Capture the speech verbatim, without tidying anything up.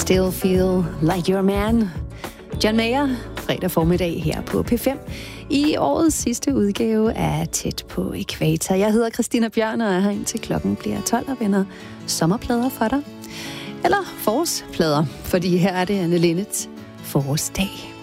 Still Feel Like You're a Man. John Mayer, fredag formiddag her på P fem. I årets sidste udgave af Tæt på Ækvator. Jeg hedder Christina Bjørn og er her indtil klokken bliver tolv og vender sommerplader for dig. Eller forårsplader, fordi her er det Anne Linnets forårsdag.